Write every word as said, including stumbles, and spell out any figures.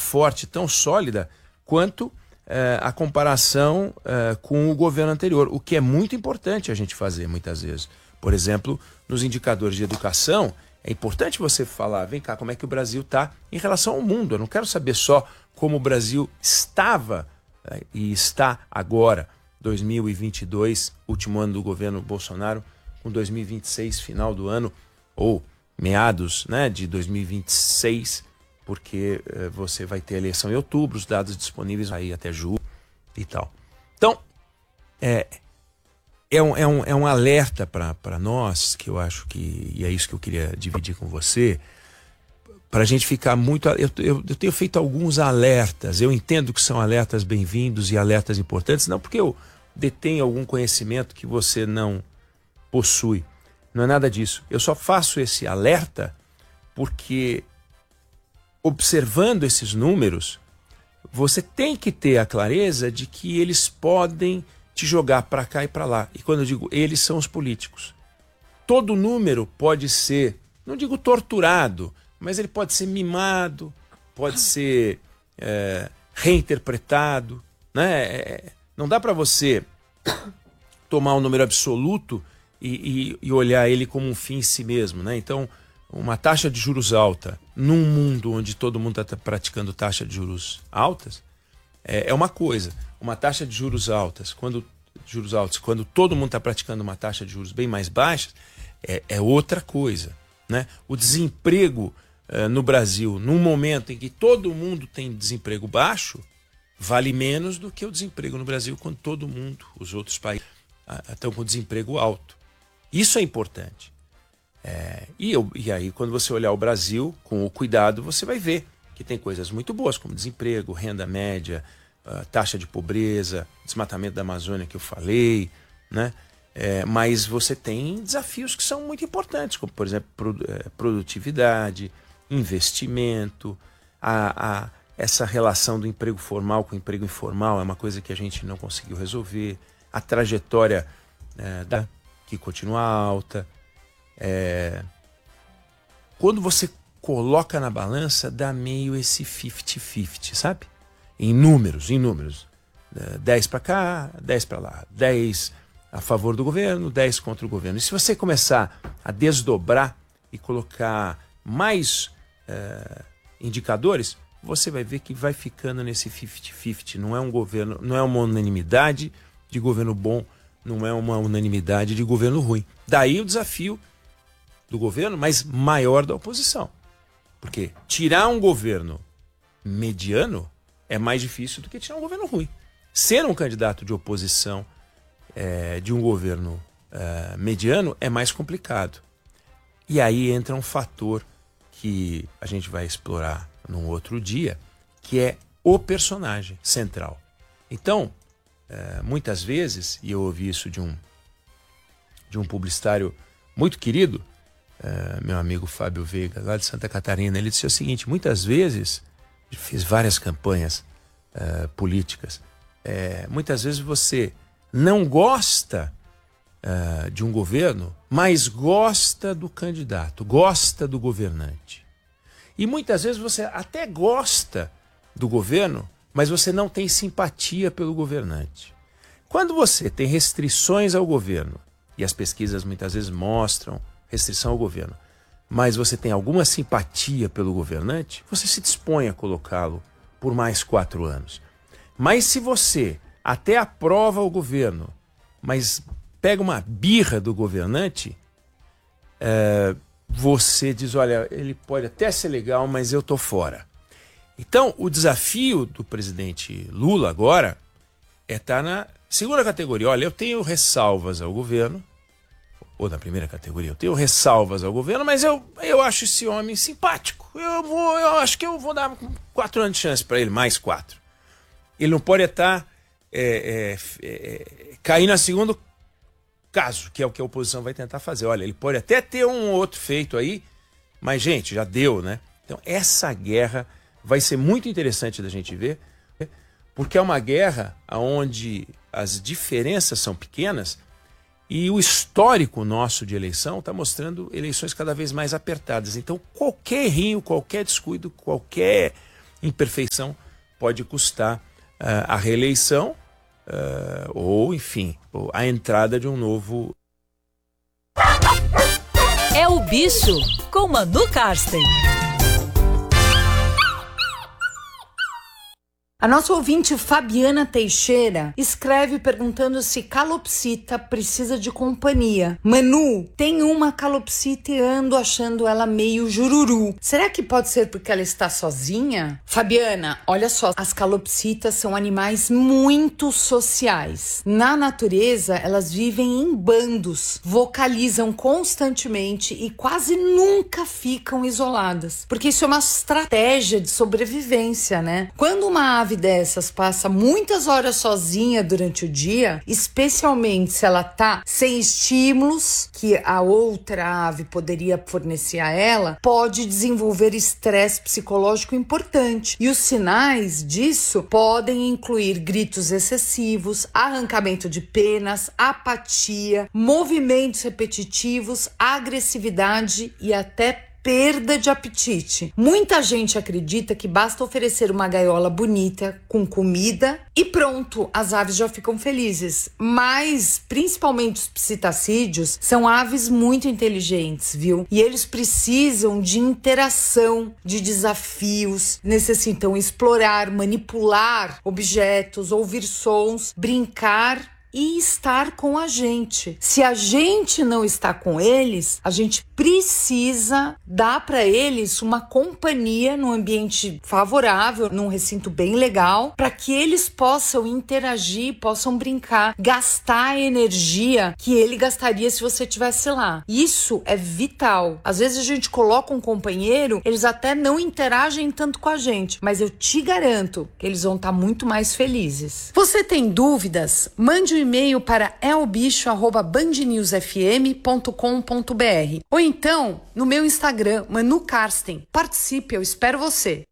forte, tão sólida, quanto é, a comparação é, com o governo anterior, o que é muito importante a gente fazer muitas vezes. Por exemplo, nos indicadores de educação, é importante você falar, vem cá, como é que o Brasil está em relação ao mundo. Eu não quero saber só como o Brasil estava é, e está agora, dois mil e vinte e dois, último ano do governo Bolsonaro, com dois mil e vinte e seis, final do ano, ou meados, né, de dois mil e vinte e seis, porque eh, você vai ter eleição em outubro, os dados disponíveis aí até julho e tal. Então, é, é, um, é, um, é um alerta para nós, que eu acho que, e é isso que eu queria dividir com você, para a gente ficar muito... Eu, eu, eu tenho feito alguns alertas, eu entendo que são alertas bem-vindos e alertas importantes, não porque eu detenho algum conhecimento que você não possui, não é nada disso. Eu só faço esse alerta porque, observando esses números, você tem que ter a clareza de que eles podem te jogar para cá e para lá. E quando eu digo eles, são os políticos. Todo número pode ser, não digo torturado, mas ele pode ser mimado, pode ser é, reinterpretado, né? É, não dá para você tomar um número absoluto e, e, e olhar ele como um fim em si mesmo, né? Então, uma taxa de juros alta num mundo onde todo mundo está praticando taxa de juros altas é, é uma coisa. Uma taxa de juros altas, quando juros altos, quando todo mundo está praticando uma taxa de juros bem mais baixa, é, é outra coisa, né? O desemprego uh, no Brasil, num momento em que todo mundo tem desemprego baixo, vale menos do que o desemprego no Brasil quando todo mundo, os outros países, uh, estão com desemprego alto. Isso é importante. É, e, eu, e aí, quando você olhar o Brasil com o cuidado, você vai ver que tem coisas muito boas, como desemprego, renda média, uh, taxa de pobreza, desmatamento da Amazônia que eu falei, né? É, mas você tem desafios que são muito importantes, como, por exemplo, produtividade, investimento, a, a, essa relação do emprego formal com o emprego informal é uma coisa que a gente não conseguiu resolver, a trajetória é, da, que continua alta. É, quando você coloca na balança, dá meio esse cinquenta cinquenta, sabe? Em números, em números. dez para cá, dez para lá. dez a favor do governo, dez contra o governo. E se você começar a desdobrar e colocar mais é, indicadores, você vai ver que vai ficando nesse cinquenta cinquenta. Não é um governo, não é uma unanimidade de governo bom, não é uma unanimidade de governo ruim. Daí o desafio do governo, mas maior da oposição. Porque tirar um governo mediano é mais difícil do que tirar um governo ruim. Ser um candidato de oposição é, de um governo é, mediano é mais complicado. E aí entra um fator que a gente vai explorar num outro dia, que é o personagem central. Então, é, muitas vezes, e eu ouvi isso de um, de um publicitário muito querido, Uh, meu amigo Fábio Veiga, lá de Santa Catarina, ele disse o seguinte: muitas vezes, fiz várias campanhas uh, políticas, é, muitas vezes você não gosta uh, de um governo, mas gosta do candidato, gosta do governante. E muitas vezes você até gosta do governo, mas você não tem simpatia pelo governante. Quando você tem restrições ao governo, e as pesquisas muitas vezes mostram restrição ao governo, mas você tem alguma simpatia pelo governante, você se dispõe a colocá-lo por mais quatro anos. Mas se você até aprova o governo, mas pega uma birra do governante, é, você diz, olha, ele pode até ser legal, mas eu tô fora. Então, o desafio do presidente Lula agora é estar na segunda categoria. Olha, eu tenho ressalvas ao governo, ou na primeira categoria, eu tenho ressalvas ao governo, mas eu, eu acho esse homem simpático. Eu, vou, eu acho que eu vou dar quatro anos de chance para ele, mais quatro. Ele não pode estar é, é, é, cair no segundo caso, que é o que a oposição vai tentar fazer. Olha, ele pode até ter um outro feito aí, mas, gente, já deu, né? Então, essa guerra vai ser muito interessante da gente ver, porque é uma guerra onde as diferenças são pequenas. E o histórico nosso de eleição está mostrando eleições cada vez mais apertadas. Então, qualquer errinho, qualquer descuido, qualquer imperfeição pode custar uh, a reeleição uh, ou, enfim, a entrada de um novo... É o Bicho, com Manu Karsten. A nossa ouvinte Fabiana Teixeira escreve perguntando se calopsita precisa de companhia. Manu, tem uma calopsita e ando achando ela meio jururu. Será que pode ser porque ela está sozinha? Fabiana, olha só, as calopsitas são animais muito sociais. Na natureza, elas vivem em bandos, vocalizam constantemente e quase nunca ficam isoladas. Porque isso é uma estratégia de sobrevivência, né? Quando uma ave dessas passa muitas horas sozinha durante o dia, especialmente se ela tá sem estímulos que a outra ave poderia fornecer a ela, pode desenvolver estresse psicológico importante. E os sinais disso podem incluir gritos excessivos, arrancamento de penas, apatia, movimentos repetitivos, agressividade e até perda de apetite. Muita gente acredita que basta oferecer uma gaiola bonita com comida e pronto, as aves já ficam felizes. Mas, principalmente os psitacídeos, são aves muito inteligentes, viu? E eles precisam de interação, de desafios, necessitam explorar, manipular objetos, ouvir sons, brincar e estar com a gente. Se a gente não está com eles, a gente precisa dar para eles uma companhia num ambiente favorável, num recinto bem legal, para que eles possam interagir, possam brincar, gastar a energia que ele gastaria se você estivesse lá. Isso é vital. Às vezes a gente coloca um companheiro, eles até não interagem tanto com a gente, mas eu te garanto que eles vão estar muito mais felizes. Você tem dúvidas? Mande um e-mail para é o bicho arroba band news f m ponto com ponto b r ou então no meu Instagram, Manu Karsten. Participe, eu espero você.